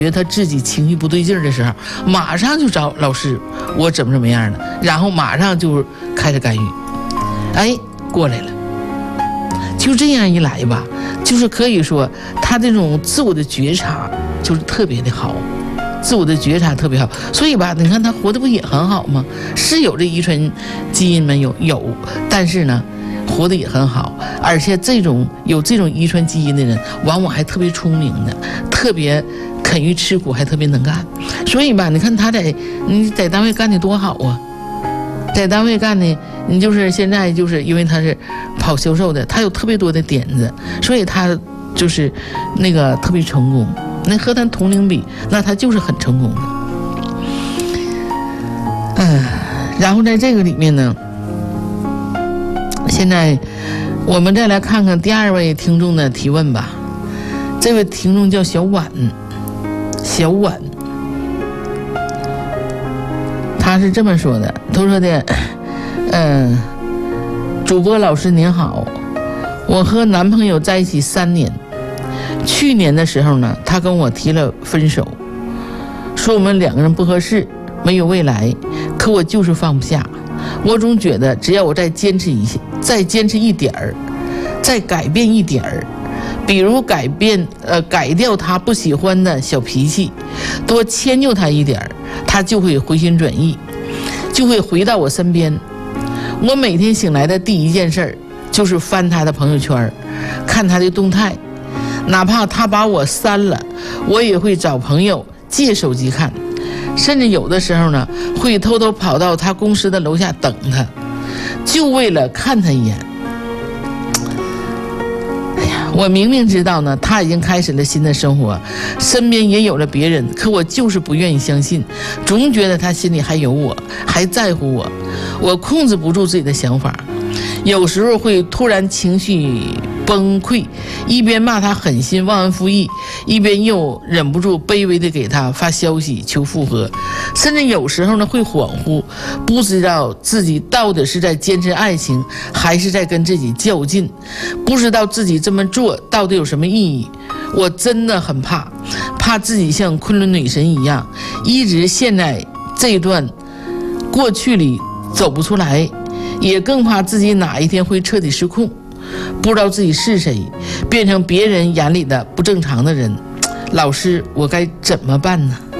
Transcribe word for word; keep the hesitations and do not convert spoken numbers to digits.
觉得他自己情绪不对劲儿的时候，马上就找老师，我怎么怎么样的，然后马上就开始干预，哎，过来了。就这样一来吧，就是可以说他这种自我的觉察就是特别的好，自我的觉察特别好，所以吧，你看他活得不也很好吗？是有这遗传基因没有有，但是呢，活得也很好，而且这种有这种遗传基因的人，往往还特别聪明的，特别肯于吃苦，还特别能干。所以吧，你看他在你在单位干的多好啊，在单位干的，你就是现在就是因为他是跑销售的，他有特别多的点子，所以他就是那个特别成功。那和他同龄比，那他就是很成功的。嗯，然后在这个里面呢，现在我们再来看看第二位听众的提问吧。这位听众叫小婉，小婉，他是这么说的，他说的，嗯、呃，主播老师您好，我和男朋友在一起三年，去年的时候呢，他跟我提了分手，说我们两个人不合适，没有未来，可我就是放不下。我总觉得只要我再坚持一些，再坚持一点儿，再改变一点儿，比如改变呃改掉他不喜欢的小脾气，多迁就他一点儿，他就会回心转意，就会回到我身边。我每天醒来的第一件事就是翻他的朋友圈，看他的动态，哪怕他把我删了，我也会找朋友借手机看，甚至有的时候呢，会偷偷跑到他公司的楼下等他，就为了看他一眼。哎呀，我明明知道呢，他已经开始了新的生活，身边也有了别人，可我就是不愿意相信，总觉得他心里还有我，还在乎我，我控制不住自己的想法，有时候会突然情绪崩溃，一边骂他狠心忘恩负义，一边又忍不住卑微的给他发消息求复合，甚至有时候呢会恍惚，不知道自己到底是在坚持爱情，还是在跟自己较劲，不知道自己这么做到底有什么意义。我真的很怕，怕自己像昆仑女神一样，一直陷在这段过去里走不出来，也更怕自己哪一天会彻底失控，不知道自己是谁，变成别人眼里的不正常的人。老师，我该怎么办呢？